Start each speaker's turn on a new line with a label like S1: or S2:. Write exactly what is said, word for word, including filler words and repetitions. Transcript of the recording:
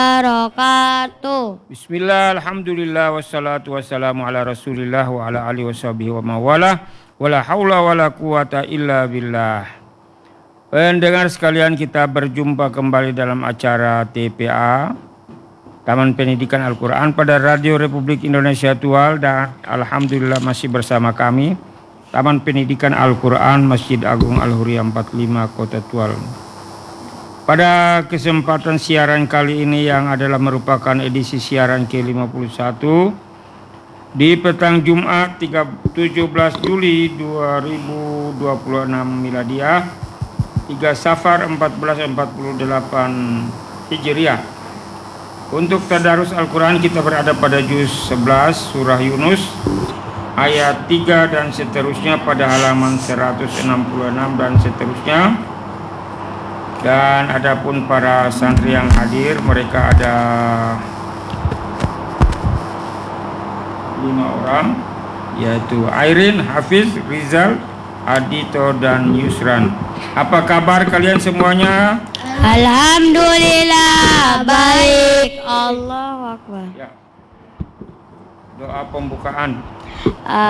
S1: wabarakatuh.
S2: Bismillah, alhamdulillah, wassalatu wassalamu ala rasulillah wa ala alihi washabihi wa mawala wala haula wala quwata illa billah. Pendengar sekalian, kita berjumpa kembali dalam acara T P A Taman Pendidikan Al-Quran pada Radio Republik Indonesia Tual, dan alhamdulillah masih bersama kami Taman Pendidikan Al-Quran Masjid Agung Al-Huriyah empat puluh lima Kota Tual. Pada kesempatan siaran kali ini yang adalah merupakan edisi siaran ke lima puluh satu di petang Jumat tujuh belas Juli dua ribu dua puluh enam Miladiah, tiga Safar seribu empat ratus empat puluh delapan Hijriah. Untuk tadarus Al-Quran kita berada pada juz sebelas surah Yunus ayat tiga dan seterusnya pada halaman seratus enam puluh enam dan seterusnya. Dan adapun para santri yang hadir, mereka ada lima orang, yaitu Airin, Hafiz, Rizal, Adito, dan Yusran. Apa kabar kalian semuanya?
S1: Alhamdulillah baik. Allahu Akbar.
S2: Ya. Doa pembukaan.